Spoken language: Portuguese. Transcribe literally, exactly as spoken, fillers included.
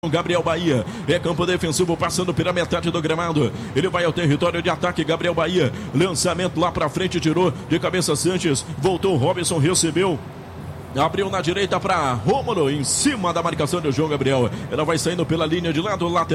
Gabriel Bahia, é campo defensivo passando pela metade do gramado, ele vai ao território de ataque. Gabriel Bahia, lançamento lá pra frente, tirou de cabeça Sanches, voltou Robinson, recebeu, abriu na direita para Rômulo, em cima da marcação do João Gabriel, ela vai saindo pela linha de lado, lateral.